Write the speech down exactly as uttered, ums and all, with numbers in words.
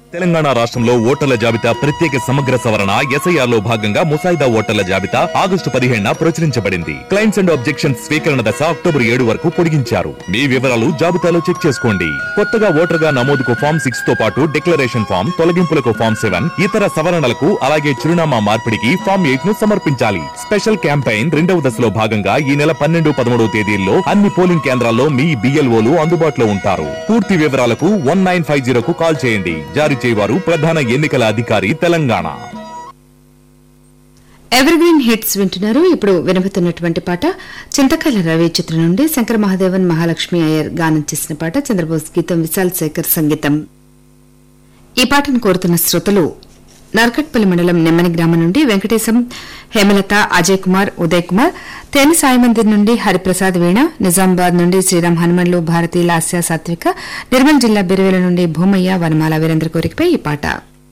తెలంగాణ రాష్ట్రంలో ఓటర్ల జాబితా ప్రత్యేక సమగ్ర సవరణ ఎస్ఐఆర్ లో భాగంగా ముసాయిదా ఓటర్ల జాబితా ఆగస్టు పదిహేడున ప్రచురించబడింది. క్లైమ్స్ అండ్ ఆబ్జెక్షన్స్ స్వీకరణ దశ అక్టోబర్ ఏడు వరకు పొడిగించారు. మీ వివరాలు జాబితాలో చెక్ చేసుకోండి. కొత్తగా ఓటర్ గా నమోదుకు ఫామ్ సిక్స్ తో పాటు డిక్లరేషన్ ఫామ్, తొలగింపులకు ఫామ్ సెవెన్, ఇతర సవరణలకు అలాగే చిరునామా మార్పిడికి ఫామ్ ఎయిట్ ను సమర్పించాలి. స్పెషల్ క్యాంపెయిన్ రెండవ దశలో భాగంగా ఈ నెల పన్నెండు పదమూడవ తేదీల్లో అన్ని పోలింగ్ కేంద్రాల్లో మీ బిఎల్ఓలు అందుబాటులో ఉంటారు. పూర్తి వివరాలకు వన్ నైన్ ఫైవ్ జీరోకు కాల్ చేయండి. జారీ చేయవారు ప్రధాన ఎన్నికల అధికారి తెలంగాణ. ఎవర్ గ్రీన్ హిట్స్ వింటున్నారు. ఇప్పుడు వినబోతున్నటువంటి పాట చింతకాయల రవి చిత్రం నుండి శంకర్ మహాదేవన్, మహాలక్ష్మి అయ్యర్ గానం చేసిన పాట. చంద్రబోస్ గీతం, విశాల్ శేఖర్ సంగీతం. ఈ పాటను కోరుతున్న శ్రోతలు నర్కట్పల్లి మండలం నెమ్మని గ్రామం నుండి వెంకటేశం, హేమలత, అజయ్ కుమార్, ఉదయ్ కుమార్, తేని సాయి మందిర్ నుండి హరిప్రసాద్ వీణ, నిజామాబాద్ నుండి శ్రీరామ్ హనుమన్లు, భారతి, లాస్య, సాత్విక, నిర్మల్ జిల్లా బెరవేల నుండి భూమయ్య, వనమాల వీరేంద్ర కోరికపై ఈ పాట.